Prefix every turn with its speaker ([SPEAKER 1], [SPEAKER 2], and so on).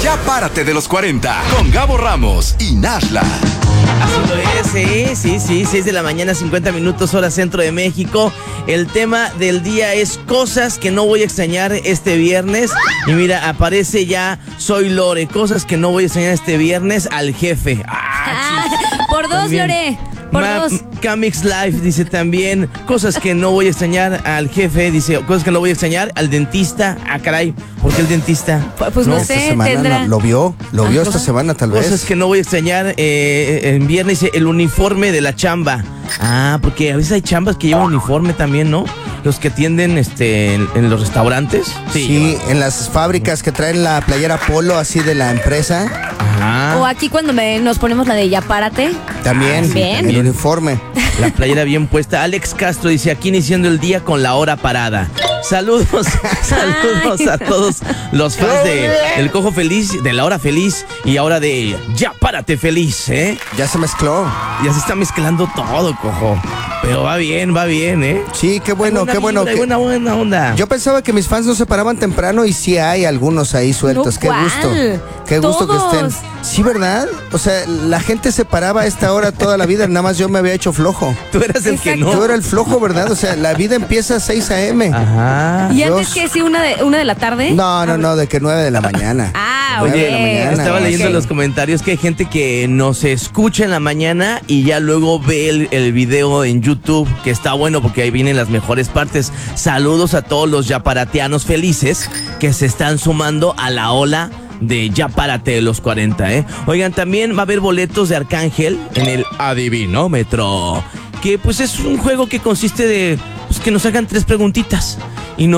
[SPEAKER 1] Ya párate de los 40 con Gabo Ramos y Nashla.
[SPEAKER 2] Así lo es, sí, 6 de la mañana, 50 minutos, hora centro de México. El tema del día es cosas que no voy a extrañar este viernes. Y mira, aparece ya Soy Lore, cosas que no voy a extrañar este viernes al jefe.
[SPEAKER 3] Por dos,
[SPEAKER 2] También.
[SPEAKER 3] Lore. Por dos.
[SPEAKER 2] Camix Life dice también cosas que no voy a extrañar al jefe, dice cosas que no voy a extrañar al dentista. Ah, caray, ¿por qué el dentista?
[SPEAKER 3] Pues no
[SPEAKER 4] Esta
[SPEAKER 3] sé,
[SPEAKER 4] semana
[SPEAKER 3] tendrá.
[SPEAKER 4] lo vio esta semana tal vez.
[SPEAKER 2] Cosas que no voy a extrañar en viernes, dice el uniforme de la chamba. Ah, porque a veces hay chambas que llevan uniforme también, ¿no? Los que atienden en los restaurantes.
[SPEAKER 4] Sí, en las fábricas que traen la playera polo así de la empresa.
[SPEAKER 2] Ajá.
[SPEAKER 3] O aquí cuando nos ponemos la de ya párate.
[SPEAKER 4] También,
[SPEAKER 3] Bien.
[SPEAKER 4] el uniforme.
[SPEAKER 2] La playera bien puesta. Alex Castro dice, aquí iniciando el día con la hora parada. Saludos a todos los fans del Cojo Feliz, de la Hora Feliz y ahora de Ya Párate Feliz, ¿eh?
[SPEAKER 4] Ya se mezcló.
[SPEAKER 2] Ya se está mezclando todo, Cojo. Pero va bien, ¿eh?
[SPEAKER 4] Sí, qué bueno,
[SPEAKER 2] Hay
[SPEAKER 4] qué bueno.
[SPEAKER 2] vibra, hay buena onda.
[SPEAKER 4] Yo pensaba que mis fans no se paraban temprano y sí hay algunos ahí sueltos.
[SPEAKER 3] No,
[SPEAKER 4] Qué
[SPEAKER 3] ¿cuál?
[SPEAKER 4] gusto. Qué gusto que
[SPEAKER 3] Todos.
[SPEAKER 4] estén. Sí, ¿verdad? O sea, la gente se paraba a esta hora toda la vida, nada más yo me había hecho flojo.
[SPEAKER 2] Tú eras el que
[SPEAKER 3] Exacto.
[SPEAKER 2] no.
[SPEAKER 4] Yo era el flojo, ¿verdad? O sea, la vida empieza a 6 a.m.
[SPEAKER 2] Ajá.
[SPEAKER 3] ¿Y antes
[SPEAKER 4] Dios.
[SPEAKER 3] que sí, una de la tarde?
[SPEAKER 4] No, de que 9 de la mañana.
[SPEAKER 3] Ah,
[SPEAKER 4] 9 de la
[SPEAKER 3] ok.
[SPEAKER 4] mañana.
[SPEAKER 2] Estaba leyendo
[SPEAKER 3] Ok.
[SPEAKER 2] en los comentarios que hay gente que nos escucha en la mañana y ya luego ve el video en YouTube, que está bueno porque ahí vienen las mejores partes. Saludos a todos los yaparatianos felices que se están sumando a la ola de Ya Párate de los 40, ¿eh? Oigan, también va a haber boletos de Arcángel en el Adivinómetro, que pues es un juego que consiste de pues, que nos hagan 3 preguntitas.